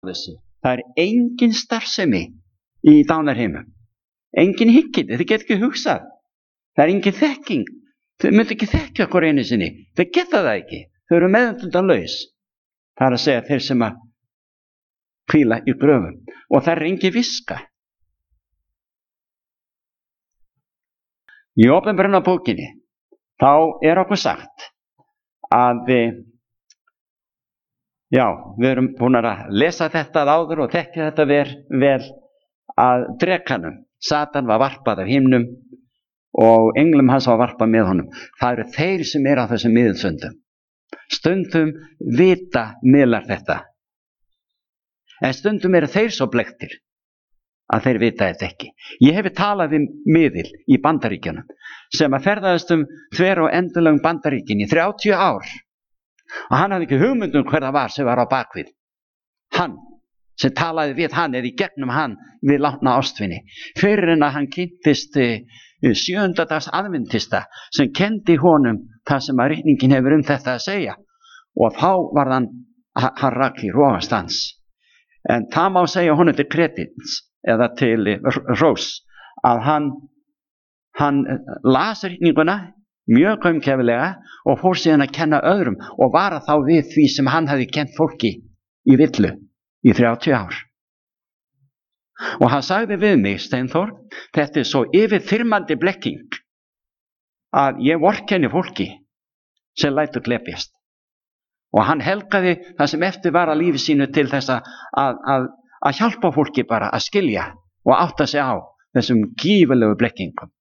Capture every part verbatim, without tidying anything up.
þessu. Það er engin starfsemi í dánarheimum. Engin hyggindi, þið get ekki hugsað. Það er engin þekking. Þau myndu ekki þekkja okkur einu sinni. Þau geta það ekki. Þau eru meðvitundarlaus. Það er að segja þeir sem að hvíla í gröfum. Og það er engin viska. Í Opinberunarbókinni þá er okkur sagt að já, við erum búin að lesa þetta áður og þekkja þetta vel, vel að drekanum. Satan var varpað af himnum og englum hans var varpað með honum. Það eru þeir sem eru á þessum miðilsöndum. Stundum vita miðlar þetta. En stundum eru þeir svo blekktir að þeir vita þetta ekki. Ég hefi talað við miðil í Bandaríkjunum sem að ferðaðist um þver og endurlegum Bandaríkin í þrjátíu ár og hann hafði ekki hugmynd um hver það var sem var á bakvið. Hann sem talaði við hann eða í gegnum hann við látna ástvinni. Fyrir en að hann kynntist sjöunda dags aðventista sem kendi honum það sem að ritningin hefur um þetta að segja og þá var hann, hann rak í rógastans. En það má segja honum til kredits eða til rós að hann, hann las ritninguna mjög gaumgæfilega og fór síðan að kenna öðrum og vara þá við því sem hann hafi kent fólki í villu í þrjátíu ár. Og hann sagði við mig, Steinþór, þetta er svo yfirþyrmandi blekking að ég vorkenni fólki sem lætur glepjast. Og hann helgaði það sem eftir var að lífi sínu til þess að, að, að hjálpa fólki bara að skilja og átta sig á þessum gífurlegu blekkingum.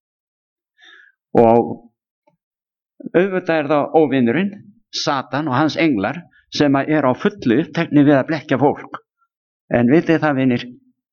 Og auðvitað er það óvinurinn, Satan og hans englar sem er á fullu upptekni við að blekja fólk. En vitið það, vinir,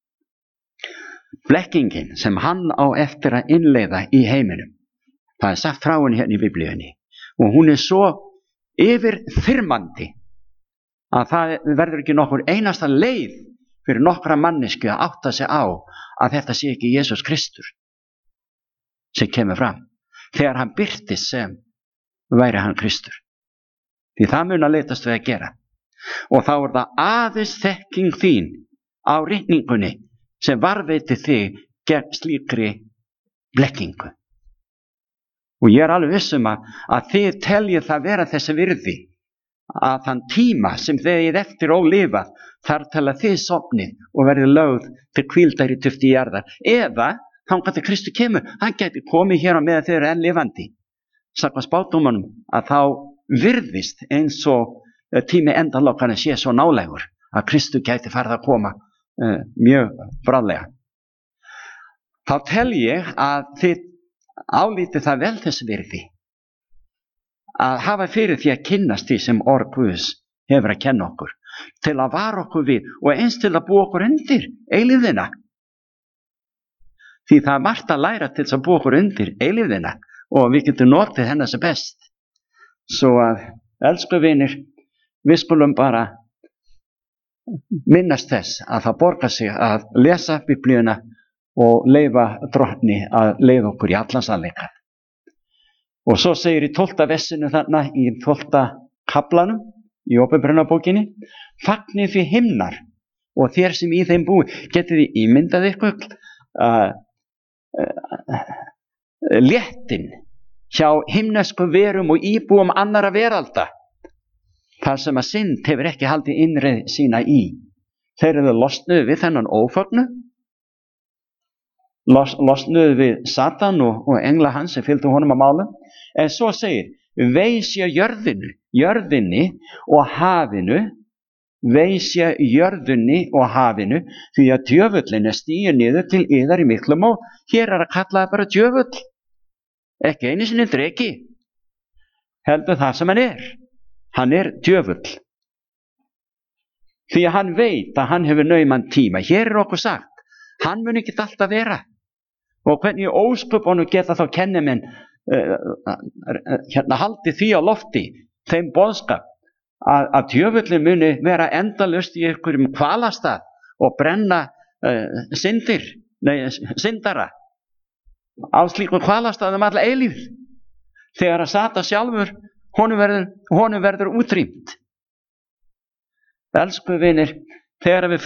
blekkingin sem hann á eftir að innleiða í heiminum, það er sagt frá henni hérna í Biblíunni og hún er svo yfirþyrmandi að það verður ekki nokkur einasta leið fyrir nokkra mannesku að átta sig á að þetta sé ekki Jesús Kristur sem kemur fram þegar hann birtist sem væri hann Kristur. Því það mun að leitast við að gera. Og þá er það aðeins þekking þín á ritningunni sem varveiti þig gegn slíkri blekkingu. Og ég er alveg vissum að, að þið teljið það vera þessi virði að þann tíma sem þið er eftir ólifað þar til að þið sofnið og verið lögð til hvíldar í tufti jarðar. Eða þangað til Kristur kemur, hann gæti komið hér á meðan þið eru enn lifandi. Samkvæmt spádómunum að þá virðist eins og tími endalokkana sé svo nálægur að Kristur gæti farið að koma uh, mjög bráðlega. Þá tel ég að þið álítið það vel þess virði að hafa fyrir því að kynnast því sem orð Guðs hefur að kenna okkur, til að vara okkur við og eins til að búa okkur undir eilífðina. Því það er margt að læra til að búa okkur undir eilífðina og við getum notið hennar sem best. Svo að, elsku vinir, við skulum bara minnast þess að það borgar sig að lesa Biblíuna og leyfa drottni að leiða okkur í allan sannleikann. Og svo segir í tólfta vessinu þarna, í tólfta kaflanum, í Opinberunarbókinni, fagnið því himnar og þér sem í þeim búi, getið þið ímyndað ykkur uh, uh, léttin hjá himneskum verum og íbúum annara veralda, þar sem að synd hefur ekki haldið innreið sína í. Þeir eru losnuð við þennan ófögnu, Los, losnuðu við Satan og, og engla hans sem fylgdu honum að málum. En svo segir, veisja jörðinu, jörðinni og hafinu, veisja jörðinni og hafinu, því að djöfullin er stíu niður til yðar í miklum og hér er að kalla það bara djöfull. Ekki einu sinni dreki, heldur það sem hann er. Hann er djöfull. Því að hann veit að hann hefur nauman tíma. Hér er okkur sagt, hann mun ekki alltaf vera. Og hvernig ósköpunum geta þá kennimenn uh, uh, hérna haldið því á lofti, þeim boðskap, að, að djöfullin muni vera endalaust í einhverjum hvalastað og brenna uh, syndir, nei, syndara á slíkum hvalastaðum alla eilífð. Þegar að Satan sjálfur, honum verður, honum verður útrýmt. Elsku vinir, þegar við